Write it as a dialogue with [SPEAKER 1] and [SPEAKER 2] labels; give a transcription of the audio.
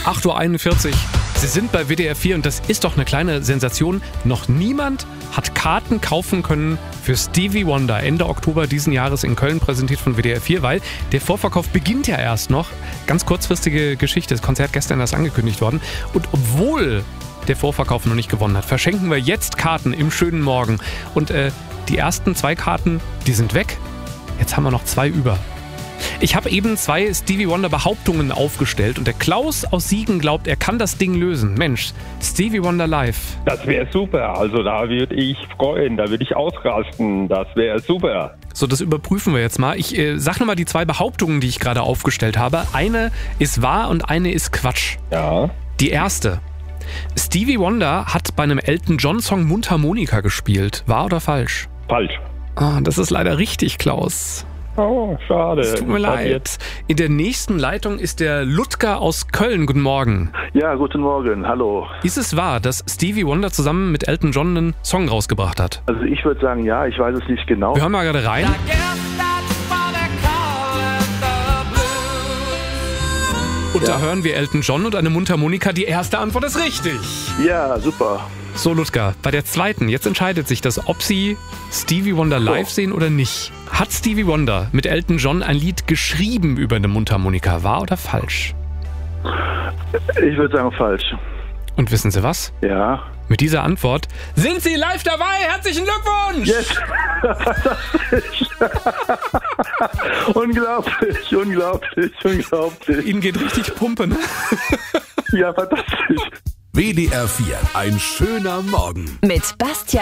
[SPEAKER 1] 8.41 Uhr. Sie sind bei WDR 4 und das ist doch eine kleine Sensation. Noch niemand hat Karten kaufen können für Stevie Wonder Ende Oktober diesen Jahres in Köln, präsentiert von WDR 4, weil der Vorverkauf beginnt ja erst noch. Ganz kurzfristige Geschichte, das Konzert gestern erst angekündigt worden. Und obwohl der Vorverkauf noch nicht gewonnen hat, verschenken wir jetzt Karten im schönen Morgen. Und die ersten 2 Karten, die sind weg. Jetzt haben wir noch 2 über. Ich habe eben 2 Stevie Wonder Behauptungen aufgestellt und der Klaus aus Siegen glaubt, er kann das Ding lösen. Mensch, Stevie Wonder live.
[SPEAKER 2] Das wäre super, also da würde ich freuen, da würde ich ausrasten, das wäre super.
[SPEAKER 1] So, das überprüfen wir jetzt mal. Ich sag nochmal die 2 Behauptungen, die ich gerade aufgestellt habe. Eine ist wahr und eine ist Quatsch.
[SPEAKER 2] Ja.
[SPEAKER 1] Die erste. Stevie Wonder hat bei einem Elton John Song Mundharmonika gespielt. Wahr oder falsch?
[SPEAKER 2] Falsch.
[SPEAKER 1] Ah, das ist leider richtig, Klaus.
[SPEAKER 2] Oh, schade.
[SPEAKER 1] Es tut mir leid. In der nächsten Leitung ist der Ludger aus Köln. Guten Morgen.
[SPEAKER 3] Ja, guten Morgen, hallo.
[SPEAKER 1] Ist es wahr, dass Stevie Wonder zusammen mit Elton John einen Song rausgebracht hat?
[SPEAKER 3] Also ich würde sagen, ja, ich weiß es nicht genau.
[SPEAKER 1] Wir hören mal gerade rein. Und da hören wir Elton John und eine Mundharmonika. Die erste Antwort ist richtig.
[SPEAKER 3] Ja, super.
[SPEAKER 1] So, Ludger, bei der zweiten, jetzt entscheidet sich das, ob Sie Stevie Wonder live sehen oder nicht. Hat Stevie Wonder mit Elton John ein Lied geschrieben über eine Mundharmonika? Wahr oder falsch?
[SPEAKER 3] Ich würde sagen, falsch.
[SPEAKER 1] Und wissen Sie was?
[SPEAKER 3] Ja.
[SPEAKER 1] Mit dieser Antwort sind Sie live dabei. Herzlichen Glückwunsch!
[SPEAKER 3] Yes! Fantastisch! Unglaublich, unglaublich, unglaublich.
[SPEAKER 1] Ihnen geht richtig Pumpe, ne?
[SPEAKER 3] Ja, fantastisch.
[SPEAKER 4] WDR 4, ein schöner Morgen.
[SPEAKER 5] Mit Bastian